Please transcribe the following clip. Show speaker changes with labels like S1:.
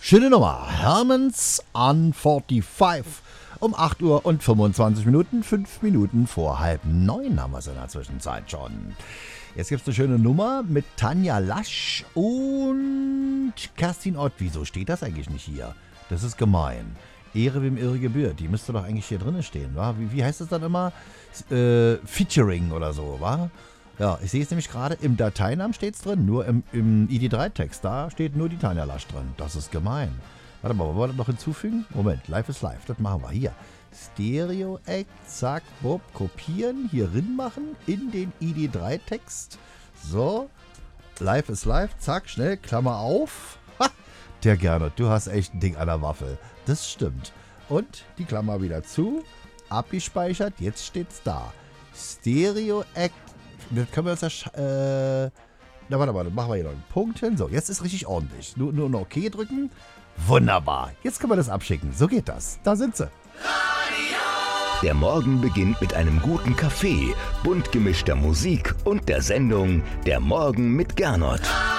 S1: Schöne Nummer. Hermans on 45. Um 8 Uhr und 25 Minuten, 5 Minuten vor 8:30 haben wir es in der Zwischenzeit schon. Jetzt gibt es eine schöne Nummer mit Tanja Lasch und Kerstin Ott. Wieso steht das eigentlich nicht hier? Das ist gemein. Ehre wem Ehre gebührt. Die müsste doch eigentlich hier drin stehen, wa? Wie heißt das dann immer? Featuring oder so, wa? Ja, ich sehe es nämlich gerade, im Dateinamen steht es drin, nur im ID3-Text, da steht nur die Tanja Lasch drin. Das ist gemein. Warte mal, wollen wir das noch hinzufügen? Moment, Live is Live, das machen wir hier. Stereo-Act, zack, bob, kopieren, hier rin machen, in den ID3-Text. So, Live is Live, zack, schnell, Klammer auf. Ha, der Gernot, du hast echt ein Ding an der Waffel. Das stimmt. Und die Klammer wieder zu, abgespeichert, jetzt steht's da. Stereo-Act, das können wir uns ja, na warte mal, dann machen wir hier noch einen Punkt hin. So, jetzt ist richtig ordentlich. Nur noch OK drücken. Wunderbar. Jetzt können wir das abschicken. So geht das. Da sind sie.
S2: Der Morgen beginnt mit einem guten Kaffee, bunt gemischter Musik und der Sendung Der Morgen mit Gernot.